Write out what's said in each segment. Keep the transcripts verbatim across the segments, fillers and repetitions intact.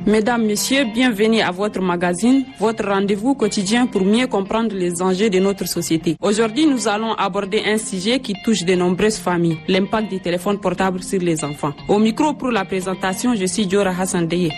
Mesdames, Messieurs, bienvenue à votre magazine, votre rendez-vous quotidien pour mieux comprendre les enjeux de notre société. Aujourd'hui, nous allons aborder un sujet qui touche de nombreuses familles, l'impact du téléphone portable sur les enfants. Au micro pour la présentation, je suis Diora Hassan Deye.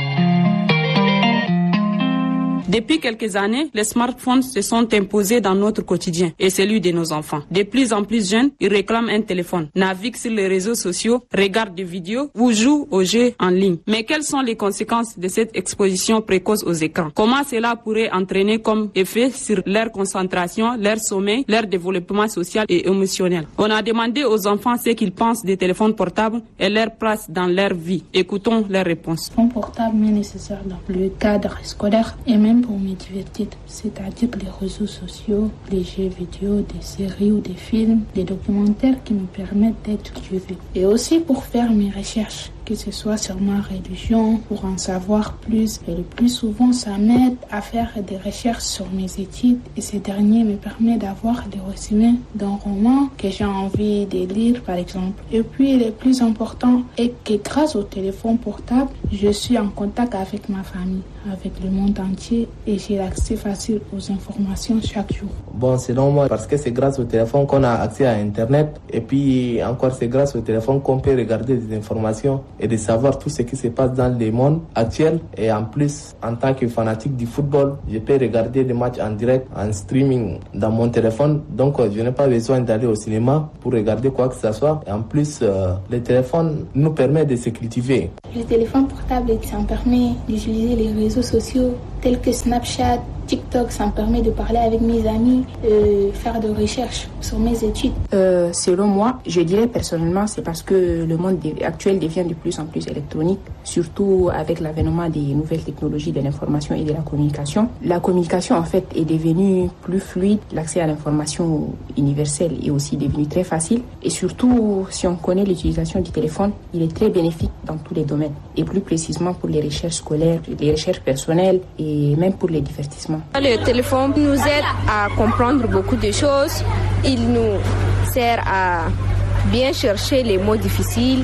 Depuis quelques années, les smartphones se sont imposés dans notre quotidien et celui de nos enfants. De plus en plus jeunes, ils réclament un téléphone, naviguent sur les réseaux sociaux, regardent des vidéos ou jouent aux jeux en ligne. Mais quelles sont les conséquences de cette exposition précoce aux écrans? Comment cela pourrait entraîner comme effet sur leur concentration, leur sommeil, leur développement social et émotionnel? On a demandé aux enfants ce qu'ils pensent des téléphones portables et leur place dans leur vie. Écoutons leurs réponses. Le téléphone portable est nécessaire dans le cadre scolaire et même pour me divertir, c'est-à-dire les réseaux sociaux, les jeux vidéo, des séries ou des films, des documentaires qui me permettent d'être curieux. Et aussi pour faire mes recherches, que ce soit sur ma religion, pour en savoir plus. Et le plus souvent, ça m'aide à faire des recherches sur mes études et ces derniers me permettent d'avoir des résumés d'un roman que j'ai envie de lire, par exemple. Et puis, le plus important est que grâce au téléphone portable, je suis en contact avec ma famille, avec le monde entier et j'ai accès facile aux informations chaque jour. Bon, selon moi, parce que c'est grâce au téléphone qu'on a accès à Internet et puis encore c'est grâce au téléphone qu'on peut regarder des informations et de savoir tout ce qui se passe dans le monde actuel. Et en plus, en tant que fanatique du football, je peux regarder des matchs en direct, en streaming dans mon téléphone. Donc, je n'ai pas besoin d'aller au cinéma pour regarder quoi que ce soit. Et en plus, euh, le téléphone nous permet de se cultiver. Le téléphone portable, ça me permet d'utiliser les réseaux sociaux tels que Snapchat, TikTok, ça me permet de parler avec mes amis, euh, faire des recherches sur mes études. Euh, selon moi, je dirais personnellement, c'est parce que le monde actuel devient de plus en plus électronique, surtout avec l'avènement des nouvelles technologies de l'information et de la communication. La communication, en fait, est devenue plus fluide. L'accès à l'information universelle est aussi devenu très facile. Et surtout, si on connaît l'utilisation du téléphone, il est très bénéfique dans tous les domaines. Et plus précisément pour les recherches scolaires, les recherches personnelles et même pour les divertissements. Le téléphone nous aide à comprendre beaucoup de choses. Il nous sert à bien chercher les mots difficiles,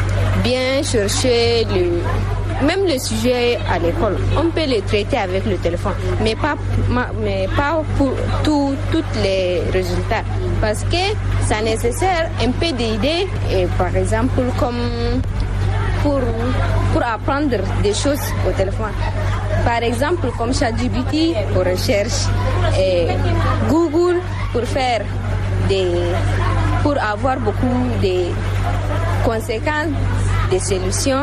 bien chercher le... même le sujet à l'école. On peut le traiter avec le téléphone, mais pas, mais pas pour tous les résultats. Parce que ça nécessite un peu d'idées, et par exemple comme pour, pour apprendre des choses au téléphone. Par exemple, comme ChatGPT pour recherche et Google pour faire des, pour avoir beaucoup de conséquences, des solutions.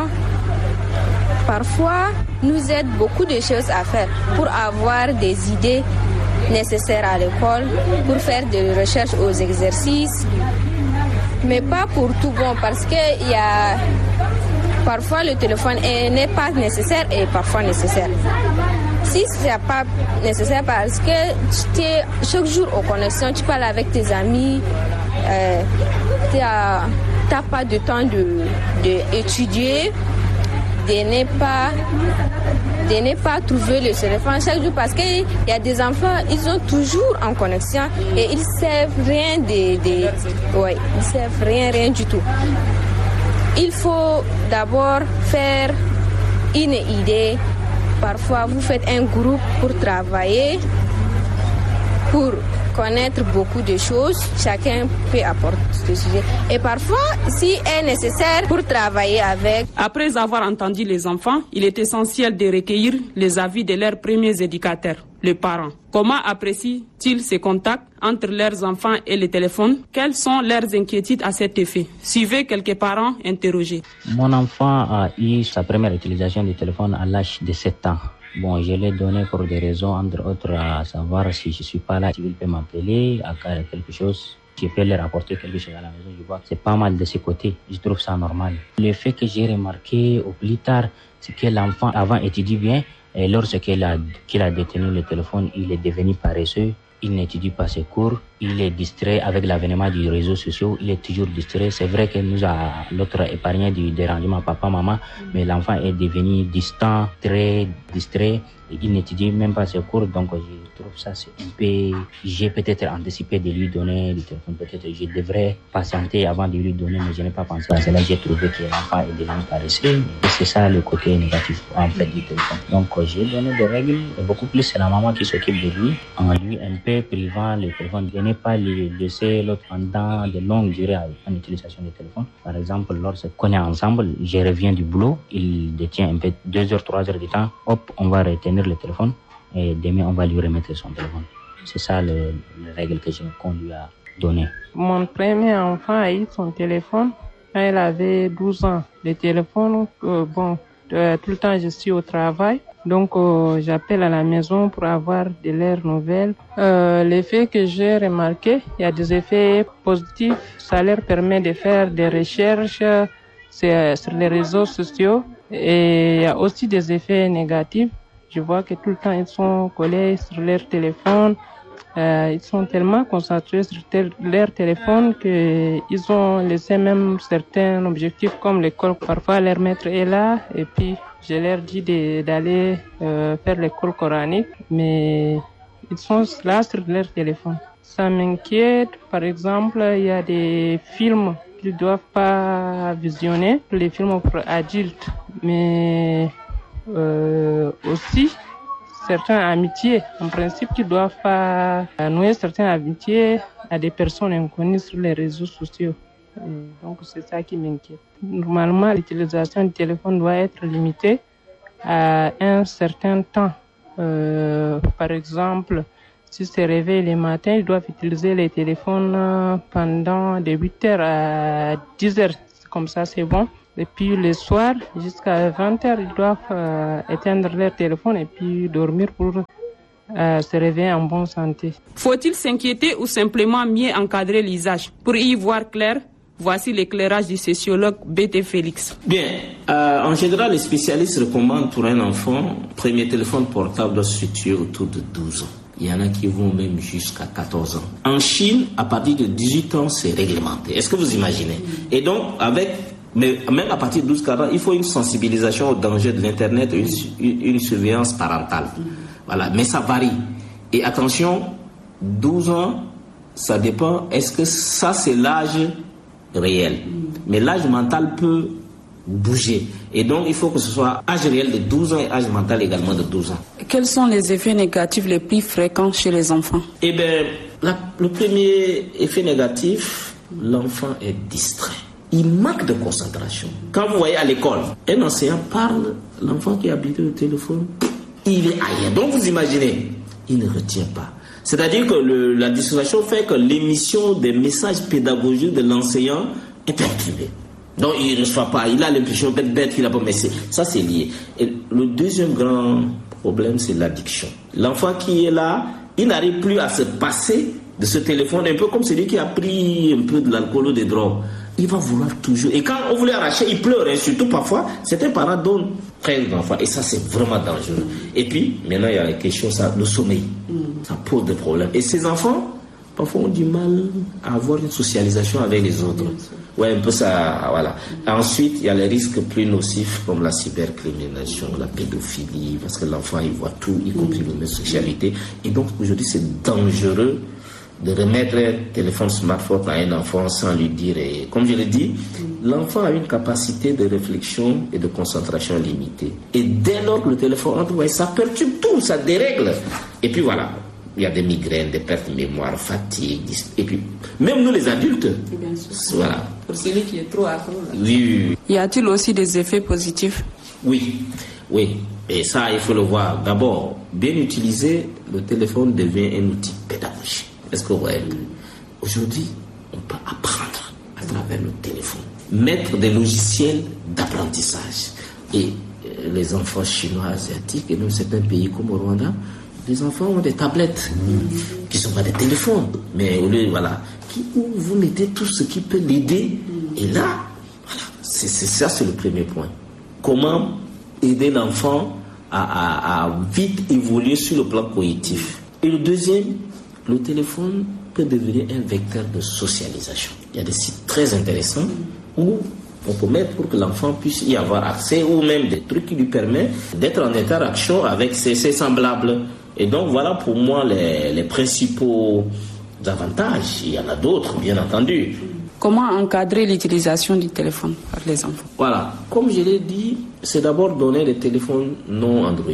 Parfois, nous aide beaucoup de choses à faire pour avoir des idées nécessaires à l'école, pour faire des recherches aux exercices, mais pas pour tout bon parce que il y a parfois le téléphone n'est pas nécessaire et parfois nécessaire. Si ce n'est pas nécessaire parce que tu es chaque jour aux connexions, tu parles avec tes amis, euh, tu n'as pas de temps d'étudier, de, de ne pas, de ne pas trouver le téléphone chaque jour parce qu'il y a des enfants, ils sont toujours en connexion et ils ne savent rien, de, de, ouais, ils savent rien, rien du tout. Il faut d'abord faire une idée. Parfois, vous faites un groupe pour travailler, pour connaître beaucoup de choses. Chacun peut apporter ce sujet. Et parfois, si est nécessaire pour travailler avec. Après avoir entendu les enfants, il est essentiel de recueillir les avis de leurs premiers éducateurs, les parents. Comment apprécient-ils ces contacts entre leurs enfants et le téléphone? Quelles sont leurs inquiétudes à cet effet? Suivez quelques parents interrogés. Mon enfant a eu sa première utilisation du téléphone à l'âge de sept ans. Bon, je l'ai donné pour des raisons, entre autres, à savoir si je suis pas là, il peut m'appeler, à quelque chose. Je peux leur apporter quelque chose à la maison. Je vois que c'est pas mal de ce côté. Je trouve ça normal. Le fait que j'ai remarqué au plus tard, c'est que l'enfant avant étudie bien, et lorsqu'il a, qu'il a détenu le téléphone, il est devenu paresseux. Il n'étudie pas ses cours. il est distrait avec l'avènement des réseaux sociaux, il est toujours distrait. C'est vrai que nous a l'autre épargné du dérangement papa, maman, mais l'enfant est devenu distant, très distrait. Il n'étudie même pas ses cours, donc je trouve ça c'est un peu... J'ai peut-être anticipé de lui donner le téléphone, peut-être je devrais patienter avant de lui donner, mais je n'ai pas pensé à cela. J'ai trouvé que l'enfant est devenu paresseux, et c'est ça le côté négatif en fait du téléphone. Donc j'ai donné des règles, et beaucoup plus c'est la maman qui s'occupe de lui, en lui un peu privant le téléphone, de ne pas lui laisser l'autre pendant de longues durées en utilisation du téléphone. Par exemple, lorsqu'on est ensemble, je reviens du boulot, il détient un peu deux heures, trois heures de temps, hop, on va retenir le téléphone et demain on va lui remettre son téléphone. C'est ça le, les règles que je qu'on lui a donné. Mon premier enfant a eu son téléphone quand il avait douze ans. Le téléphone, euh, bon, euh, tout le temps je suis au travail, donc euh, j'appelle à la maison pour avoir de leurs nouvelles. Euh, l'effet que j'ai remarqué, il y a des effets positifs. Ça leur permet de faire des recherches sur, sur les réseaux sociaux, et il y a aussi des effets négatifs. Je vois que tout le temps, ils sont collés sur leur téléphone. Euh, ils sont tellement concentrés sur tel, leur téléphone qu'ils ont laissé même certains objectifs comme l'école. Parfois, leur maître est là et puis je leur dis de, d'aller euh, faire l'école coranique, mais ils sont là sur leur téléphone. Ça m'inquiète. Par exemple, il y a des films qu'ils ne doivent pas visionner, les films pour adultes, mais... Euh, aussi certaines amitiés, en principe, qui doivent pas nouer certaines amitiés à des personnes inconnues sur les réseaux sociaux. Et donc c'est ça qui m'inquiète. Normalement, l'utilisation du téléphone doit être limitée à un certain temps. Euh, par exemple, si se réveille le matin, ils doivent utiliser les téléphones pendant de huit heures à dix heures. Comme ça, c'est bon. Et puis le soir, jusqu'à vingt heures, ils doivent euh, éteindre leur téléphone et puis dormir pour euh, se réveiller en bonne santé. Faut-il s'inquiéter ou simplement mieux encadrer l'usage? Pour y voir clair, voici l'éclairage du sociologue B T Félix. Bien, euh, en général, les spécialistes recommandent pour un enfant, premier téléphone portable doit se situer autour de douze ans. Il y en a qui vont même jusqu'à quatorze ans. En Chine, à partir de dix-huit ans, c'est réglementé. Est-ce que vous imaginez? Et donc, avec... Mais même à partir de douze quatorze ans, il faut une sensibilisation au danger de l'Internet, une, une surveillance parentale. Voilà, mais ça varie. Et attention, douze ans, ça dépend. Est-ce que ça, c'est l'âge réel? Mais l'âge mental peut bouger. Et donc, il faut que ce soit âge réel de douze ans et âge mental également de douze ans. Quels sont les effets négatifs les plus fréquents chez les enfants? Eh bien, la, le premier effet négatif, l'enfant est distrait. Il manque de concentration. Quand vous voyez à l'école, un enseignant parle, l'enfant qui est habitué au téléphone, il est ailleurs. Donc vous imaginez, il ne retient pas. C'est-à-dire que le, la dissociation fait que l'émission des messages pédagogiques de l'enseignant est perturbée. Donc il ne reçoit pas, il a l'impression d'être bête, il a pas, mais c'est, ça c'est lié. Et le deuxième grand problème, c'est l'addiction. L'enfant qui est là, il n'arrive plus à se passer de ce téléphone, un peu comme celui qui a pris un peu de l'alcool ou des drogues. Il va vouloir toujours. Et quand on voulait arracher, il pleure. Et surtout parfois, certains parents donnent près d'enfants. Et ça, c'est vraiment dangereux. Et puis, maintenant, il y a la question, ça, le sommeil. Mm. Ça pose des problèmes. Et ces enfants, parfois, ont du mal à avoir une socialisation avec les autres. Ouais, un peu ça, voilà. Mm. Ensuite, il y a les risques plus nocifs comme la cybercriminalisation, la pédophilie, parce que l'enfant, il voit tout, y compris mm. la sexualité. Et donc, aujourd'hui, c'est dangereux de remettre un téléphone smartphone à un enfant sans lui dire, et comme je l'ai dit, mm. l'enfant a une capacité de réflexion et de concentration limitée. Et dès lors que le téléphone entre, ouais, ça perturbe tout, ça dérègle. Et puis voilà, il y a des migraines, des pertes de mémoire, fatigue, et puis même nous les adultes. Bien sûr. Voilà. Pour celui qui est trop accro. Oui. Y a-t-il aussi des effets positifs? Oui, oui. Et ça, il faut le voir. D'abord, bien utilisé, le téléphone devient un outil pédagogique. Est-ce que vous voyez? Aujourd'hui, on peut apprendre à travers le téléphone, mettre des logiciels d'apprentissage. Et euh, les enfants chinois, asiatiques, et même certains pays comme au Rwanda, les enfants ont des tablettes mmh. qui ne sont pas des téléphones, mais au lieu, voilà, qui, où vous mettez tout ce qui peut l'aider. Mmh. Et là, voilà, c'est, c'est ça, c'est le premier point. Comment aider l'enfant à, à, à vite évoluer sur le plan cognitif. Et le deuxième, le téléphone peut devenir un vecteur de socialisation. Il y a des sites très intéressants où on peut mettre pour que l'enfant puisse y avoir accès, ou même des trucs qui lui permettent d'être en interaction avec ses, ses semblables. Et donc voilà pour moi les, les principaux avantages. Il y en a d'autres, bien entendu. Comment encadrer l'utilisation du téléphone par les enfants? Voilà, comme je l'ai dit, c'est d'abord donner les téléphones non Android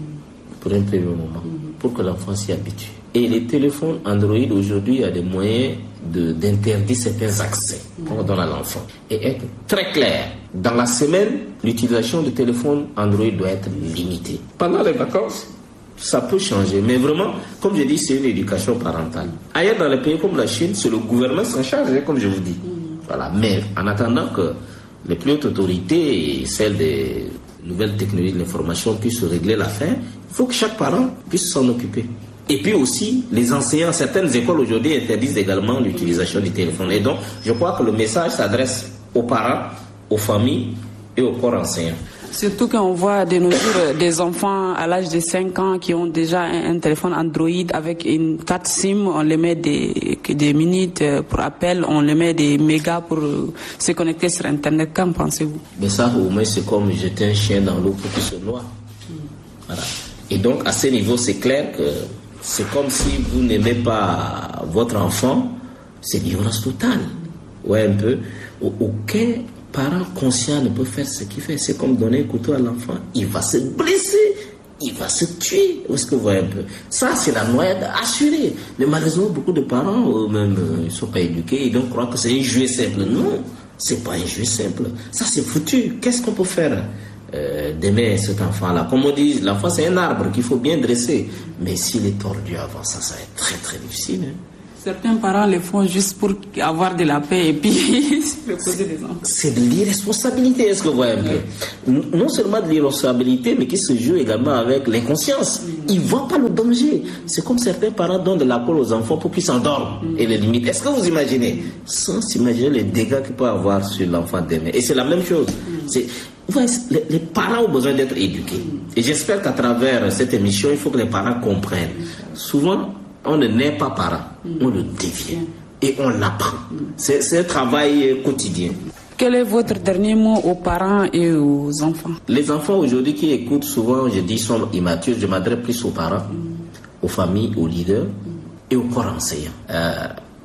pour un premier moment, pour que l'enfant s'y habitue. Et les téléphones Android, aujourd'hui, il y a des moyens de, d'interdire certains accès qu'on donne à l'enfant. Et être très clair, dans la semaine, l'utilisation du téléphone Android doit être limitée. Pendant les vacances, ça peut changer, mais vraiment, comme je dis, c'est une éducation parentale. Ailleurs dans les pays comme la Chine, c'est le gouvernement qui s'en charge, comme je vous dis. Voilà. Mais en attendant que les plus hautes autorités et celles des nouvelles technologies de l'information puissent régler l'affaire, il faut que chaque parent puisse s'en occuper. Et puis aussi, les enseignants, certaines écoles aujourd'hui interdisent également l'utilisation du téléphone. Et donc, je crois que le message s'adresse aux parents, aux familles et au corps enseignant. Surtout quand on voit de nos jours des enfants à l'âge de cinq ans qui ont déjà un, un téléphone Android avec une carte SIM, on les met des, des minutes pour appel, on les met des mégas pour se connecter sur Internet. Qu'en pensez-vous? Mais ça, au moins, c'est comme jeter un chien dans l'eau pour qu'il se noie. Voilà. Et donc, à ce niveau, c'est clair que c'est comme si vous n'aimez pas votre enfant, c'est l'ignorance totale. Ouais, un peu. Aucun parent conscient ne peut faire ce qu'il fait. C'est comme donner un couteau à l'enfant. Il va se blesser, il va se tuer. Où est-ce que vous voyez un peu? Ça, c'est la noyade assurée. Mais malheureusement, beaucoup de parents, eux-mêmes, ils ne sont pas éduqués. Ils donc croient que c'est un jeu simple. Non, c'est pas un jeu simple. Ça, c'est foutu. Qu'est-ce qu'on peut faire euh, d'aimer cet enfant-là? Comme on dit, l'enfant, c'est un arbre qu'il faut bien dresser. Mais s'il est tordu avant ça, ça va être très, très difficile. Hein? Certains parents le font juste pour avoir de la paix et puis reposer les enfants. C'est de l'irresponsabilité, est-ce que vous voyez un peu? Non seulement de l'irresponsabilité, mais qui se joue également avec l'inconscience. Ils ne voient pas le danger. C'est comme certains parents donnent de l'alcool aux enfants pour qu'ils s'endorment et les limites. Est-ce que vous imaginez? Sans s'imaginer les dégâts qu'il peut avoir sur l'enfant demain. Et c'est la même chose. C'est... Les, les parents ont besoin d'être éduqués. Et j'espère qu'à travers cette émission, il faut que les parents comprennent. Souvent, on ne naît pas parent, on le devient et on l'apprend. C'est, c'est un travail quotidien. Quel est votre dernier mot aux parents et aux enfants? Les enfants aujourd'hui qui écoutent souvent, je dis, sont immatures. Je m'adresse plus aux parents, aux familles, aux leaders et aux corps enseignants. Euh,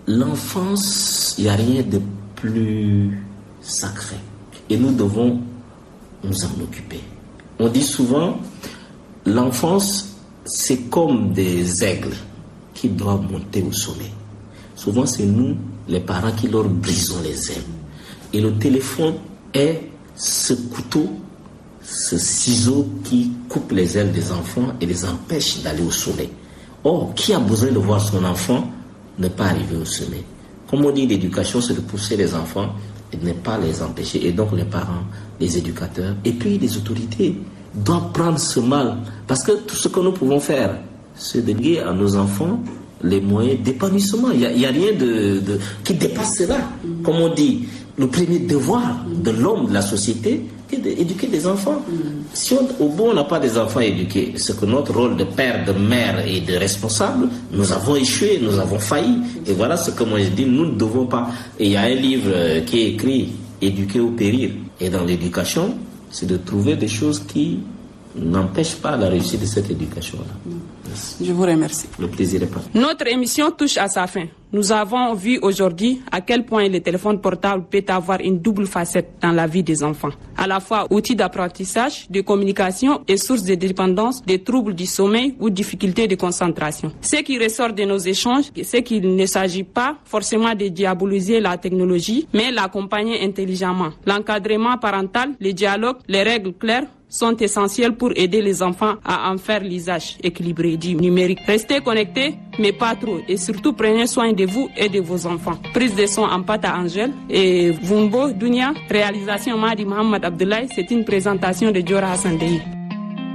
l'enfance, il n'y a rien de plus sacré et nous devons nous en occuper. On dit souvent, l'enfance, c'est comme des aigles qui doivent monter au sommet. Souvent, c'est nous, les parents, qui leur brisons les ailes. Et le téléphone est ce couteau, ce ciseau qui coupe les ailes des enfants et les empêche d'aller au sommet. Or, qui a besoin de voir son enfant ne pas arriver au sommet? Comme on dit, l'éducation, c'est de pousser les enfants et de ne pas les empêcher. Et donc, les parents, les éducateurs, et puis les autorités doivent prendre ce mal. Parce que tout ce que nous pouvons faire, c'est de lier à nos enfants les moyens d'épanouissement. Il n'y a, il y a rien de, de, qui dépasse cela. Comme on dit, le premier devoir de l'homme, de la société, c'est d'éduquer des enfants. Si on, au bout on n'a pas des enfants éduqués, c'est que notre rôle de père, de mère et de responsable, nous avons échoué, nous avons failli. Et voilà ce que moi je dis, nous ne devons pas. Et il y a un livre qui est écrit, Éduquer ou périr. Et dans l'éducation, c'est de trouver des choses qui n'empêche pas la réussite de cette éducation-là. Je vous remercie. Le plaisir est partagé. Notre émission touche à sa fin. Nous avons vu aujourd'hui à quel point le téléphone portable peut avoir une double facette dans la vie des enfants. À la fois outil d'apprentissage, de communication et source de dépendance, des troubles du sommeil ou difficultés de concentration. Ce qui ressort de nos échanges, c'est qu'il ne s'agit pas forcément de diaboliser la technologie, mais l'accompagner intelligemment. L'encadrement parental, le dialogue, les règles claires sont essentiels pour aider les enfants à en faire l'usage équilibré du numérique. Restez connectés, mais pas trop. Et surtout, prenez soin de vous et de vos enfants. Prise de son en pâte à Angèle et Vumbo Dunia. Réalisation Madi Mohamed Abdoulaye. C'est une présentation de Diora Hassan Dehi.